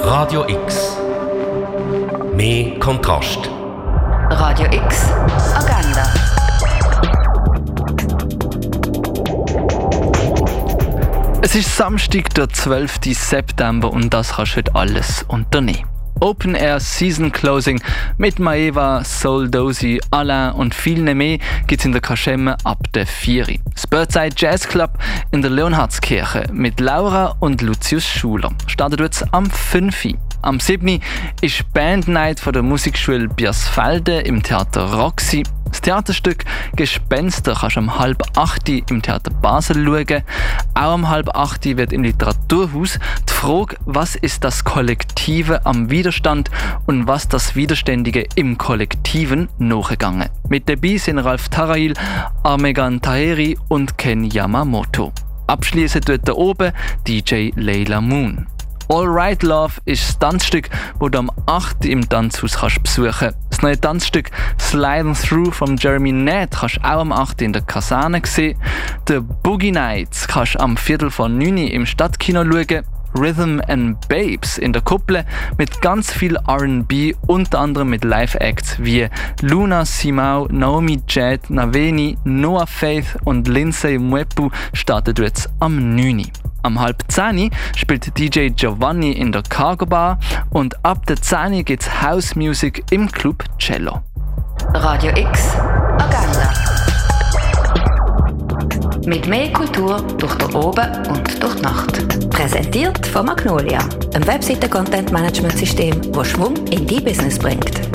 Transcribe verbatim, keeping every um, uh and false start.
Radio X. Mehr Kontrast. Radio X Agenda. Es ist Samstag, der zwölften September und das kannst du heute alles unternehmen. Open Air Season Closing mit Maeva, Soul Dozy, Alain und vielen mehr gibt es in der Kaschemme ab der vier Uhr. Das Birdside Jazz Club in der Leonhardskirche mit Laura und Lucius Schuler startet jetzt am fünf Uhr. Am sieben Uhr ist Band Night von der Musikschule Biersfelde im Theater Roxy. Das Theaterstück Gespenster kannst du um halb acht Uhr im Theater Basel schauen. Auch um halb acht Uhr wird im Literaturhaus die Frage, was ist das Kollektive am Widerstand und was das Widerständige im Kollektiven nachgegangen. Mit dabei sind Ralf Tarail, Armegan Taheri und Ken Yamamoto. Abschließend dort oben D J Layla Moon. All Right Love ist das Tanzstück, das du am acht Uhr im Tanzhaus kannst besuchen kannst. Das neue Tanzstück Sliding Through von Jeremy Nett kannst du auch am acht Uhr in der Kaserne sehen. The Boogie Nights kannst du am Viertel von neun Uhr im Stadtkino schauen. Rhythm and Babes in der Kuppel mit ganz viel R and B, unter anderem mit Live-Acts wie Luna Simao, Naomi Jad, Naveni, Noah Faith und Lindsay Mwepu startet jetzt am neun Uhr. Am halb zehn Uhr spielt D J Giovanni in der Cargo Bar und ab der zehn Uhr gibt's House Music im Club Cello. Radio X Agenda. Mit mehr Kultur durch den Oben und durch die Nacht. Präsentiert von Magnolia, einem Webseiten-Content-Management-System, das Schwung in dein Business bringt.